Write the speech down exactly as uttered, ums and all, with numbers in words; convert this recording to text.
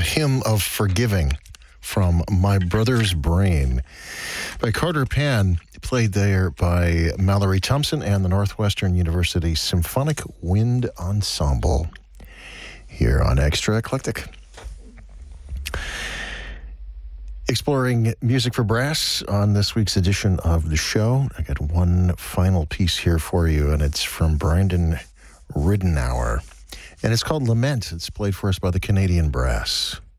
Hymn of Forgiving from My Brother's Brain by Carter Pan, played there by Mallory Thompson and the Northwestern University Symphonic Wind Ensemble here on Extra Eclectic. Exploring music for brass on this week's edition of the show. I got one final piece here for you, and it's from Brandon Ridenour. And it's called Lament. It's played for us by the Canadian Brass.